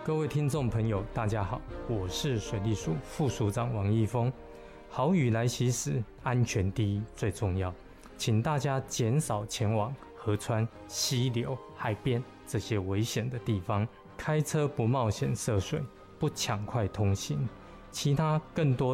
各位听众朋友，大家好，我是水利署副署长王义峰。豪雨来袭时，安全第一最重要，请大家减少前往河川、溪流、海边这些危险的地方，开车不冒险涉水，不抢快通行，其他更多